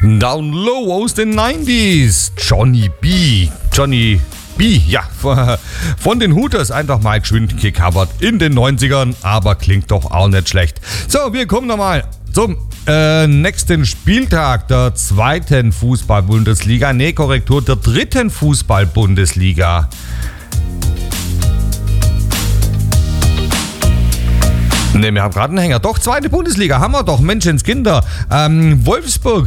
Down Low aus den 90s. Johnny B, ja, von den Hooters einfach mal geschwind gecovert in den 90ern, aber klingt doch auch nicht schlecht. So, wir kommen nochmal zum nächsten Spieltag der 2. Fußball-Bundesliga. Nee, Korrektur, der 3. Fußball-Bundesliga. Ne, wir haben gerade einen Hänger. Doch, 2. Bundesliga haben wir doch. Menschenskinder. Wolfsburg,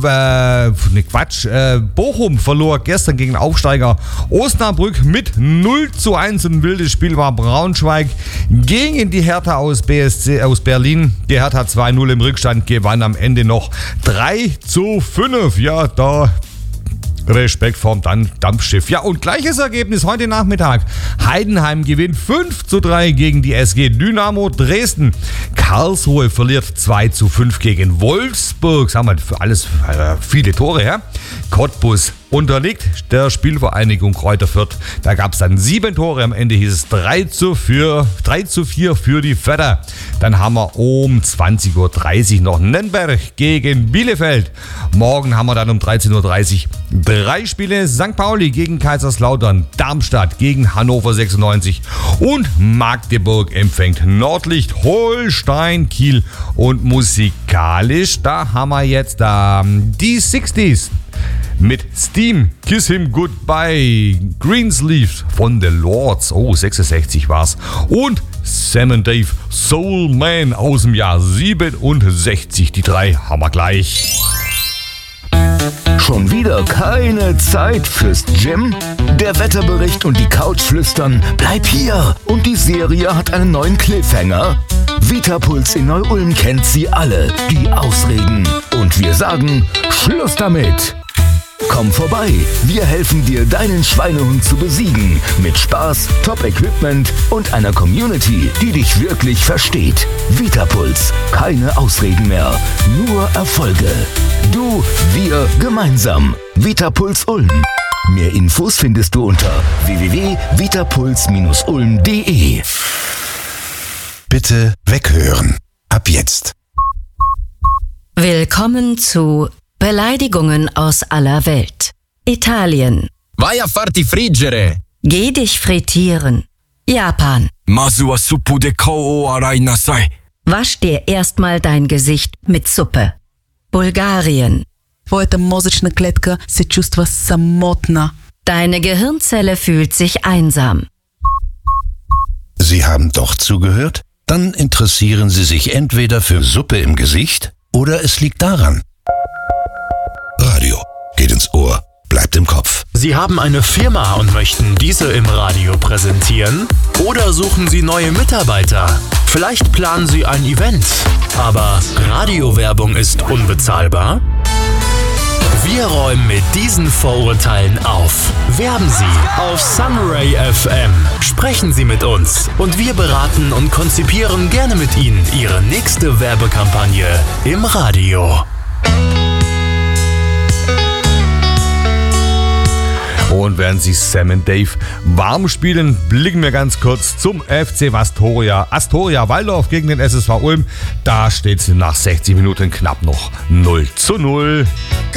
Bochum verlor gestern gegen Aufsteiger Osnabrück mit 0:1. Ein wildes Spiel war Braunschweig gegen die Hertha aus Berlin. Die Hertha 2:0 im Rückstand, gewann am Ende noch 3:5. Ja, da Respekt vorm Dampfschiff. Ja, und gleiches Ergebnis heute Nachmittag. Heidenheim gewinnt 5:3 gegen die SG Dynamo Dresden. Karlsruhe verliert 2:5 gegen Wolfsburg. Sagen wir, für alles viele Tore, ja? Cottbus unterliegt der Spielvereinigung Kräuter Fürth. Da gab es dann 7 Tore. Am Ende hieß es 3:4 für die Vetter. Dann haben wir um 20:30 Uhr noch Nürnberg gegen Bielefeld. Morgen haben wir dann um 13:30 Uhr 3 Spiele. St. Pauli gegen Kaiserslautern, Darmstadt gegen Hannover 96 und Magdeburg empfängt Nordlicht Holstein Kiel. Und musikalisch, da haben wir jetzt die 60s. Mit Steam, Kiss Him Goodbye, Greensleeves von The Lords, 66 war's. Und Sam & Dave, Soul Man aus dem Jahr 67. Die 3 haben wir gleich. Schon wieder keine Zeit fürs Gym? Der Wetterbericht und die Couch flüstern, bleib hier. Und die Serie hat einen neuen Cliffhanger. Vitapuls in Neu-Ulm kennt sie alle, die Ausreden. Und wir sagen, Schluss damit. Komm vorbei, wir helfen dir, deinen Schweinehund zu besiegen. Mit Spaß, Top-Equipment und einer Community, die dich wirklich versteht. Vitapuls, keine Ausreden mehr, nur Erfolge. Du, wir, gemeinsam. Vitapuls Ulm. Mehr Infos findest du unter www.vitapuls-ulm.de. Bitte weghören. Ab jetzt. Willkommen zu Beleidigungen aus aller Welt. Italien. Vai a farti friggere. Geh dich frittieren. Japan. Masu wa suppu de kou o arai nasai. Wasch dir erstmal dein Gesicht mit Suppe. Bulgarien. Твоята мозъчна клетка се чувства самотна. Deine Gehirnzelle fühlt sich einsam. Sie haben doch zugehört? Dann interessieren Sie sich entweder für Suppe im Gesicht oder es liegt daran. Radio geht ins Ohr, bleibt im Kopf. Sie haben eine Firma und möchten diese im Radio präsentieren? Oder suchen Sie neue Mitarbeiter? Vielleicht planen Sie ein Event, aber Radiowerbung ist unbezahlbar? Wir räumen mit diesen Vorurteilen auf. Werben Sie auf Sunray FM. Sprechen Sie mit uns und wir beraten und konzipieren gerne mit Ihnen Ihre nächste Werbekampagne im Radio. Und während sich Sam & Dave warm spielen, blicken wir ganz kurz zum FC Astoria Waldorf gegen den SSV Ulm. Da steht es nach 60 Minuten knapp noch 0:0.